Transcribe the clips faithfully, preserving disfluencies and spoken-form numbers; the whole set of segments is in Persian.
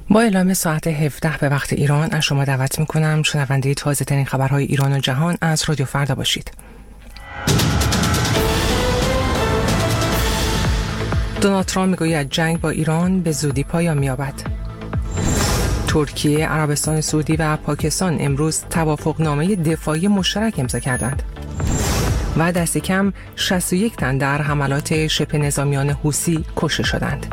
با اعلام ساعت هفده به وقت ایران از شما دعوت میکنم شنونده تازه ترین خبرهای ایران و جهان از رادیو فردا باشید. دونالد ترامپ میگوید جنگ با ایران به زودی پایان می‌یابد. ترکیه، عربستان سعودی و پاکستان امروز توافقنامه دفاعی مشترک امضا کردند. و دست کم شصت و یک تن در حملات شبه نظامیان حوثی کشته شدند.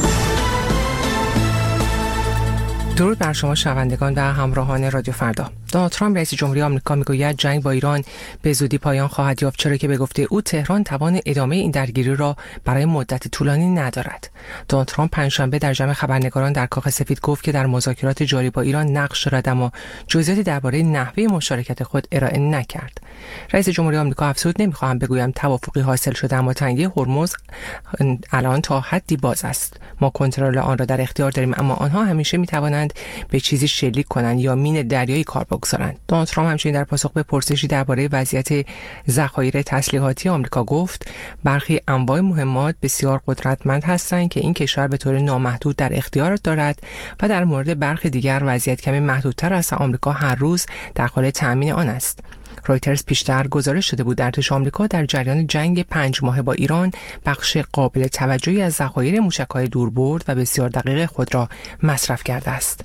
درود بر شما شنوندگان و همراهان رادیو فردا. دونالد ترامپ رئیس جمهوری آمریکا میگوید جنگ با ایران به زودی پایان خواهد یافت، چرا که به گفته او تهران توان ادامه این درگیری را برای مدت طولانی ندارد. دونالد ترامپ پنجشنبه در جمع خبرنگاران در کاخ سفید گفت که در مذاکرات جاری با ایران نقش دارد، اما جزئیاتی درباره نحوه مشارکت خود ارائه نکرد. رئیس جمهوری آمریکا افزود نمیخواهم بگویم توافقی حاصل شده، اما تنگی هرمز الان تا حدی باز است. ما کنترل آن را در اختیار داریم، اما آنها همیشه میتوانند به چیزی شلیک کنند یا مین دریایی کار بگذارند. دونالد ترامپ همچنین در پاسخ به پرسشی درباره وضعیت ذخایر تسلیحاتی آمریکا گفت برخی انواع مهمات بسیار قدرتمند هستند که این کشور به طور نامحدود در اختیار دارد و در مورد برخی دیگر وضعیت کمی محدودتر است. آمریکا هر روز در حال تامین آن است. رویترز پیشتر گزارش شده بود ارتش آمریکا در جریان جنگ پنج ماهه با ایران بخش قابل توجهی از ذخایر موشک‌های دوربرد و بسیار دقیق خود را مصرف کرده است.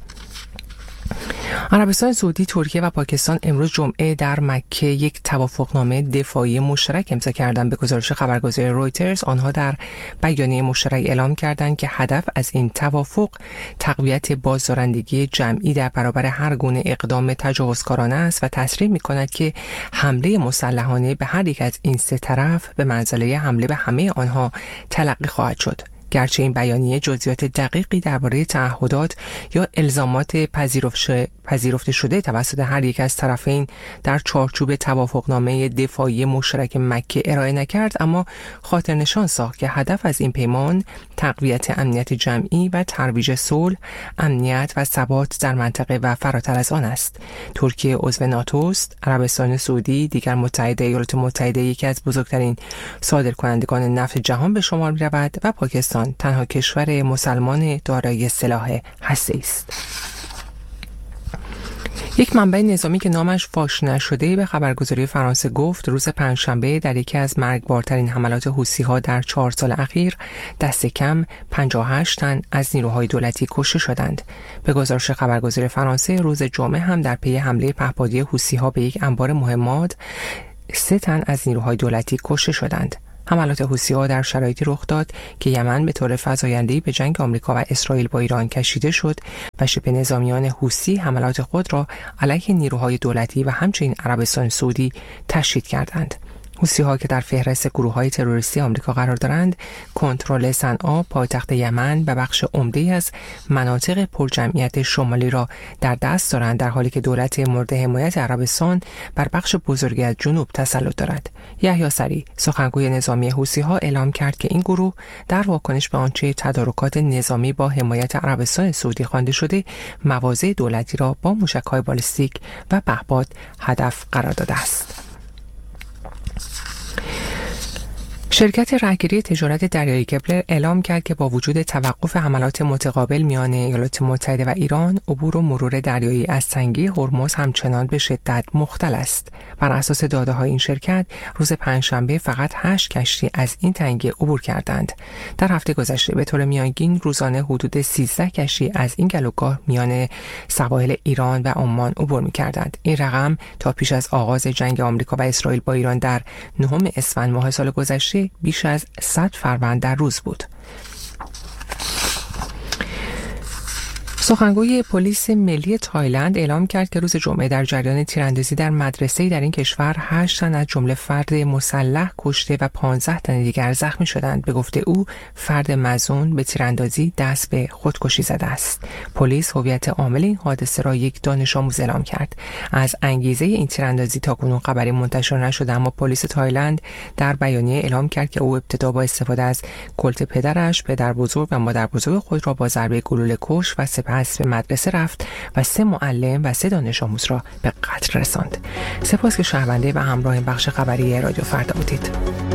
عربستان سعودی، ترکیه و پاکستان امروز جمعه در مکه یک توافقنامه دفاعی مشترک امضا کردند. به گزارش خبرگزاری رویترز آنها در بیانیه مشترک اعلام کردند که هدف از این توافق تقویت بازدارندگی جمعی در برابر هر گونه اقدام تجاوزکارانه است و تصریح می‌کند که حمله مسلحانه به هر یک از این سه طرف به منزله حمله به همه آنها تلقی خواهد شد. گرچه این بیانیه جزئیات دقیقی درباره تعهدات یا الزامات پذیرفته شده توسط هر یک از طرفین در چارچوب توافقنامه دفاعی مشترک مکه ارائه نکرد، اما خاطر نشان ساخت که هدف از این پیمان تقویت امنیت جمعی و ترویج صلح، امنیت و ثبات در منطقه و فراتر از آن است. ترکیه عضو ناتو است، عربستان سعودی دیگر متحد ایالات متحده یکی از بزرگترین صادرکنندگان نفت جهان به شمار می‌رود و پاکستان تنها کشور مسلمان دارای سلاح هسته‌ای است. یک منبع نظامی که نامش فاش نشده به خبرگزاری فرانسه گفت روز پنجشنبه در یکی از مرگبارترین حملات حوثی‌ها در چهار سال اخیر دست کم پنجاه و هشت تن از نیروهای دولتی کشته شدند. به گزارش خبرگزاری فرانسه روز جمعه هم در پی حمله پهپادی حوثی‌ها به یک انبار مهمات سه تن از نیروهای دولتی کشته شدند. حملات حوثی‌ها در شرایطی رخ داد که یمن به طور فزاینده‌ای به جنگ آمریکا و اسرائیل با ایران کشیده شد و شبه نظامیان حوثی حملات خود را علیه نیروهای دولتی و همچنین عربستان سعودی تشدید کردند. حوثی‌ها که در فهرست گروه‌های تروریستی آمریکا قرار دارند، کنترل صنعا پایتخت یمن و بخش عمده‌ای از مناطق پرجمعیت شمالی را در دست دارند، در حالی که دولت مورد حمایت عربستان بر بخش بزرگی از جنوب تسلط دارد. یحیی سری، سخنگوی نظامی حوثی‌ها، اعلام کرد که این گروه در واکنش به آنچه تدارکات نظامی با حمایت عربستان سعودی خوانده شده، مواضع دولتی را با موشک‌های بالستیک و پهپاد هدف قرار داده است. شرکت راهگیری تجارت دریایی کپلر اعلام کرد که با وجود توقف حملات متقابل میان ایالات متحده و ایران، عبور و مرور دریایی از تنگه هرمز همچنان به شدت مختل است. بر اساس داده‌های این شرکت، روز پنجشنبه فقط هشت کشتی از این تنگه عبور کردند. در هفته گذشته به طور میانگین روزانه حدود سیزده کشتی از این گلوگاه میان سواحل ایران و عمان عبور می‌کردند. این رقم تا پیش از آغاز جنگ آمریکا و اسرائیل با ایران در نهم اسفند ماه سال گذشته بیش از صد فروند در روز بود. سخنگوی پلیس ملی تایلند اعلام کرد که روز جمعه در جریان تیراندازی در مدرسه‌ای در این کشور هشت تن از جمله فرد مسلح کشته و پانزده تن دیگر زخمی شدند. به گفته او فرد مظنون به تیراندازی دست به خودکشی زده است. پلیس هویت عامل این حادثه را یک دانش آموز اعلام کرد. از انگیزه این تیراندازی تاکنون خبری منتشر نشده، اما پلیس تایلند در بیانیه اعلام کرد که او ابتدا با استفاده از کلت پدرش، پدر بزرگ و مادر بزرگ خود را با ضربه گلوله کش و سپس به مدرسه رفت و سه معلم و سه دانش آموز را به قتل رساند. سپاس که شنونده و همراه این بخش خبری رادیو فردا بودید.